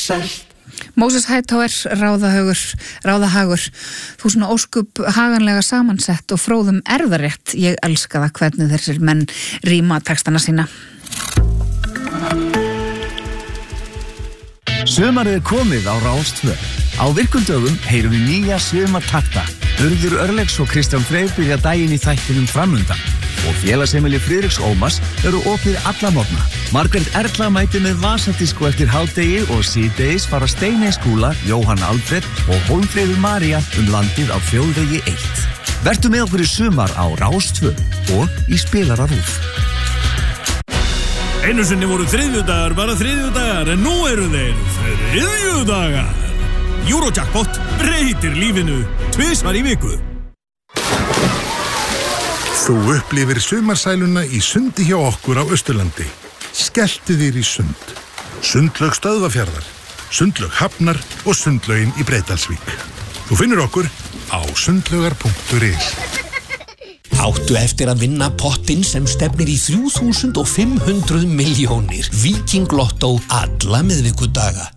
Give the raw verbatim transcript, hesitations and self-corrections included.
selt. Moses Hightower, ráðahagur, ráðahagur, þú svona óskup haganlega samansett og fróðum erðarétt. Ég elska það hvernig þessir menn ríma textana sína. Sumarið er komið á Rás tvö. Á virkum dögum heyrum við nýja sumartakta. Urður Örlegs og Kristján Freyr byrja daginn í þættinum framundan. Og félagsheimili Friðriks Ómars eru opið alla morgna. Margrét Erla mætir með vasadisko eftir hádegi og síðdegis fara Steiney Skúla, Jóhann Alfred og Hólmfríður María um landið á þjóðvegi eitt. Vertu með okkur í sumar á Rás tvö og í spilara RÚV. Einu sinni voru þriðjudagar bara þriðjudagar, en nú eru þeir þriðjudagar. Eurojackpot breytir lífinu tvisvar í viku. Þú upplifir sumarsæluna í sundi hjá okkur á Austurlandi. Skelltu þér í sund. Sundlaug Stöðvarfjarðar, Sundlaug Hafnar og Sundlaugin í Breiðdalsvík. Þú finnur okkur á sundlaugar punktur is. Áttu eftir að vinna pottinn sem stefnir í þrjú þúsund fimm hundruð milljónir. Víking Lotto alla miðvikudaga.